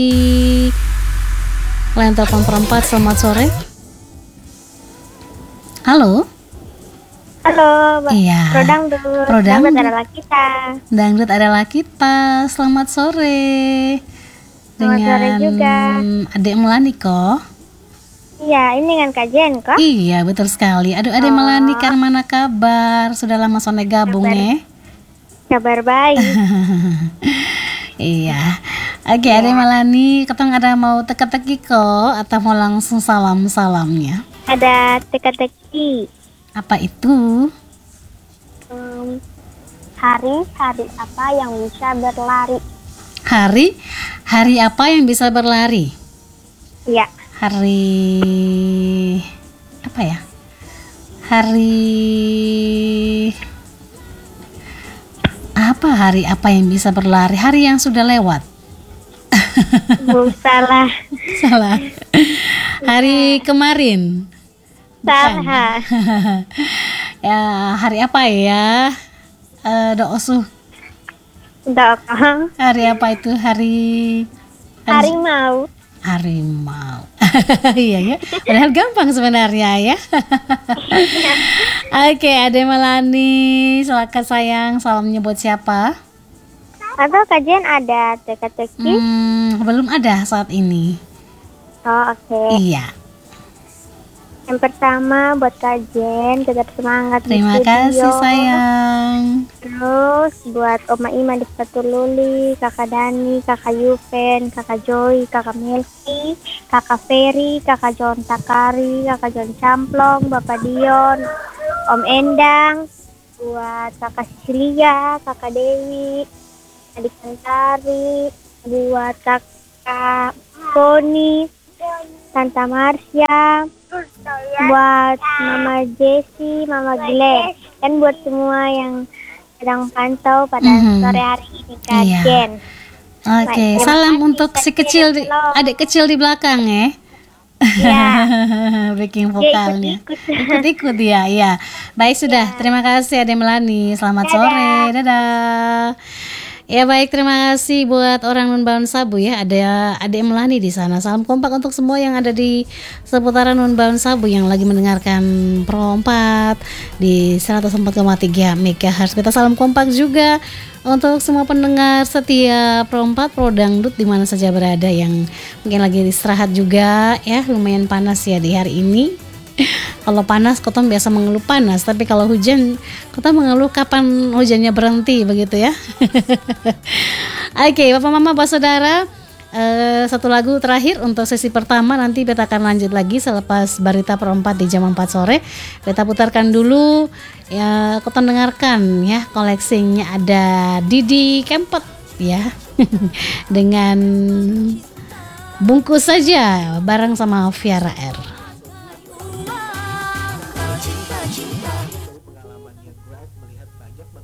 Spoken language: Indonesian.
line telepon perempat. Selamat sore. Halo. Halo, Iya. Prodangdut. Prodangdut. Dangdut adalah kita. Dangdut adalah kita. Selamat sore. Selamat sore juga. Adik Melani kok. Iya, ini dengan Kak Jen kok. Iya, betul sekali. Aduh, Adik Melani, kan mana kabar? Sudah lama sone gabung ya. Kabar baik. Iya. Oke, Adik Melani, ketong ada mau teka-teki kok atau mau langsung salamnya? Ada teka-teki. Apa itu? Hari apa yang bisa berlari? Hari apa yang bisa berlari? Iya. Hari apa ya? Hari apa yang bisa berlari? Hari yang sudah lewat. Salah. Salah. Hari kemarin. Salah. Ya, hari apa ya? Doosuh. Dok. Hari apa itu? Harimau. Harimau. Iya ya. Padahal gampang sebenarnya ya. Oke, Ade Melani, silakan sayang. Salamnya buat siapa? Atau Kak Jen ada teka-teki? Belum ada saat ini. Oh, oke. Iya. Yang pertama buat Kak Jen, tetap semangat di Terima studio. kasih sayang. Terus buat Oma Ima di Fatululi, Kakak Dani, Kakak Yupen, Kakak Joy, Kakak Melki, Kakak Ferry, Kakak John Takari, Kakak John Camplong, Bapak Dion, Om Endang, buat Kakak Cecilia, Kakak Dewi, Adik Santari, buat Kakak Tony, Tante Marsha, buat Mama Jessie, Mama Glenn, dan buat semua yang sedang pantau pada sore hari ini Kak Iya. Jen. Oke, Baik, salam terima untuk kasih, si Kak kecil, Jen. Halo. adik kecil di belakang ya. Ya. Backing Dia vokalnya. ikut-ikut. Ikut ya, ya. Baik sudah. Terima kasih Ade Melani. Selamat Dadah. sore. Dadah. Ya baik, terima kasih buat orang Nunbaun Sabu ya. Ada Ade Melani di sana. Salam kompak untuk semua yang ada di seputaran Nunbaun Sabu yang lagi mendengarkan Pro 4 di 104,3 MHz. Kita salam kompak juga untuk semua pendengar setia Pro 4 Pro Dangdut di mana saja berada yang mungkin lagi istirahat juga ya. Lumayan panas ya di hari ini. Kalau panas Kotom biasa mengeluh panas, tapi kalau hujan Kotom mengeluh kapan hujannya berhenti begitu ya. Oke, Bapak Mama, Bapak Saudara, satu lagu terakhir untuk sesi pertama, nanti beta akan lanjut lagi selepas Barita Perempat di jam 4 sore. Beta putarkan dulu ya, Kotom dengarkan ya, koleksinya ada Didi Kempot ya. Dengan bungkus saja bareng sama Viara R.